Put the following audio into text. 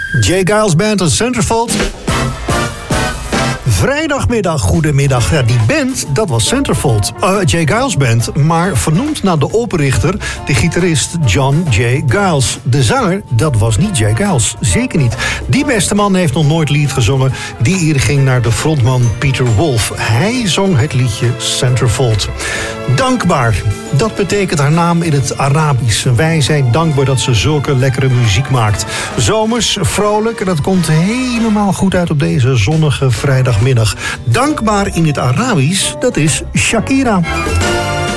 J. Geils Band en Centerfold. Vrijdagmiddag, goedemiddag. Ja, die band, dat was Centerfold. J. Geils Band, maar vernoemd naar de oprichter, de gitarist John J. Geils. De zanger, dat was niet J. Geils. Zeker niet. Die beste man heeft nog nooit lied gezongen. Die eer ging naar de frontman Peter Wolf. Hij zong het liedje Centerfold. Dankbaar. Dat betekent haar naam in het Arabisch. Wij zijn dankbaar dat ze zulke lekkere muziek maakt. Zomers, vrolijk, en dat komt helemaal goed uit op deze zonnige vrijdagmiddag. Dankbaar in het Arabisch, dat is Shakira.